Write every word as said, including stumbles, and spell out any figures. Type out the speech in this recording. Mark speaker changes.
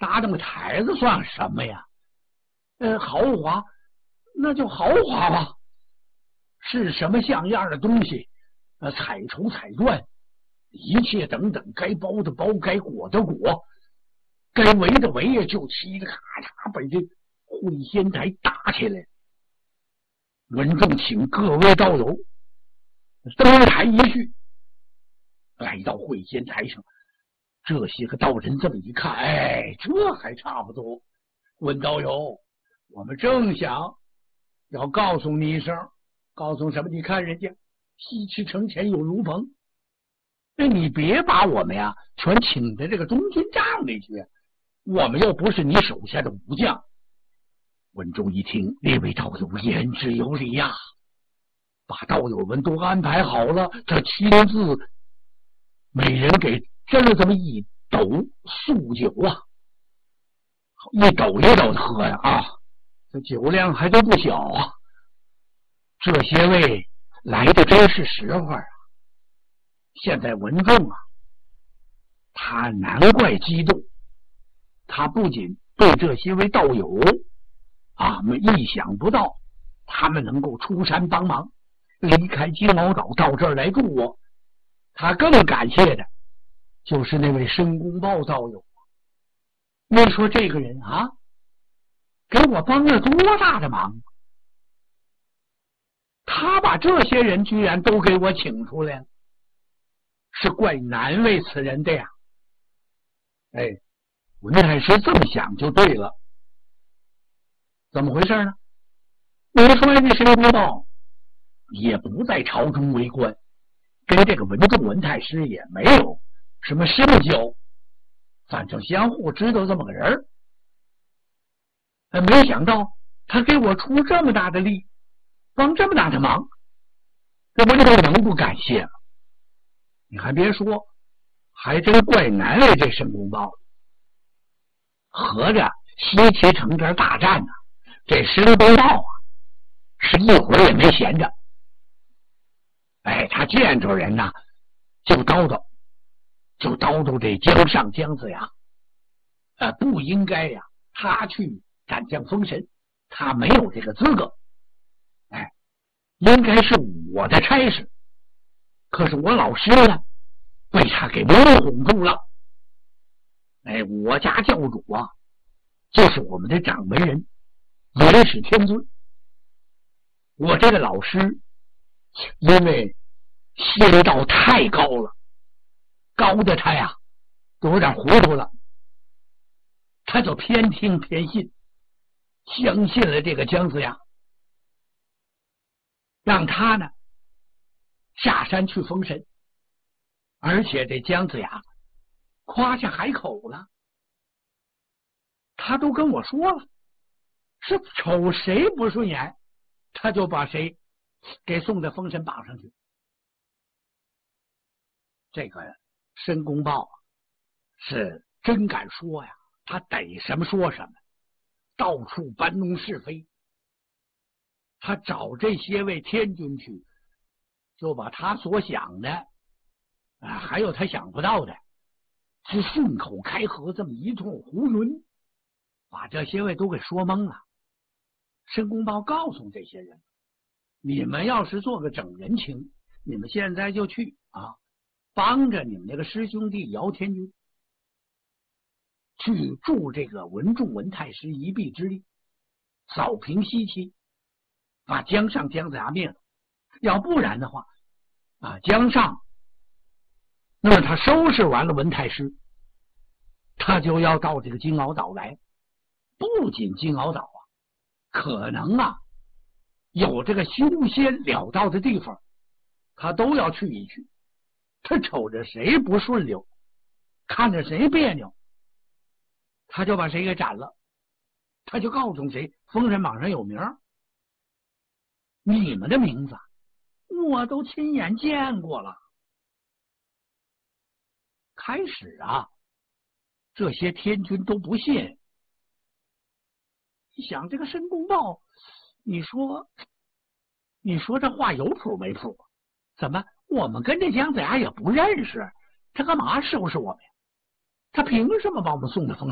Speaker 1: 搭那个台子算什么呀？呃，豪华那就豪华吧，是什么像样的东西？呃，彩绸彩缎，一切等等，该包的包，该裹的裹，该围的围，就嘁哩咔嚓把这会仙台打起来。文仲请各位道友登台一叙，来到会仙台上，这些个道人这么一看，哎，这还差不多。文道友，我们正想要告诉你一声，告诉什么？你看人家西池城前有炉棚，那你别把我们呀全请在这个中军帐里去，我们又不是你手下的武将。文仲一听，列位道友言之有理呀、啊，把道友们都安排好了，这亲自每人给斟了这么一斗素酒啊，一斗一斗的喝呀啊，这酒量还都不小啊。这些位来的真是时候啊！现在文仲啊，他难怪激动，他不仅对这些位道友啊，我们意想不到他们能够出山帮忙，离开金鳌岛到这儿来助我，他更感谢的就是那位申公豹道友。你说这个人啊，给我帮了多大的忙，他把这些人居然都给我请出来了，是怪难为此人的呀。哎，文太师这么想就对了。怎么回事呢？你说这申公豹也不在朝中为官，跟这个文仲文太师也没有什么深交，反正相互知道这么个人。没想到他给我出这么大的力，帮这么大的忙，这文仲能不感谢吗？你还别说，还真怪难为这申公豹。合着西岐城这大战呢、啊，这申公豹啊是一会儿也没闲着。哎，他见着人呢、啊、就叨叨就叨叨这江上姜子牙呃，不应该呀、啊、他去斩将封神，他没有这个资格，哎，应该是我的差事。可是我老师呢被他给蒙哄住了。哎，我家教主啊就是我们的掌门人元始天尊，我这个老师因为仙道太高了，高的他呀都有点糊涂了，他就偏听偏信，相信了这个姜子牙，让他呢下山去封神。而且这姜子牙夸下海口了，他都跟我说了，是瞅谁不顺眼他就把谁给送在封神榜上去。这个申公豹是真敢说呀，他逮什么说什么，到处搬弄是非。他找这些位天军去，就把他所想的啊，还有他想不到的，是顺口开河这么一通胡云，把这些位都给说懵了。申公豹告诉这些人，你们要是做个整人情，你们现在就去啊，帮着你们那个师兄弟姚天军去助这个文仲文太师一臂之力，扫平西岐，把江上姜子牙灭了。要不然的话啊，江上那么他收拾完了文太师，他就要到这个金鳌岛来。不仅金鳌岛啊，可能啊有这个修仙了道的地方，他都要去一去。他瞅着谁不顺溜，看着谁别扭，他就把谁给斩了，他就告诉谁封神榜上有名，你们的名字我都亲眼见过了。开始啊这些天军都不信，你想这个申公豹，你说你说这话有谱没谱？怎么我们跟这姜子牙也不认识，他干嘛收拾我们呀？他凭什么把我们送到封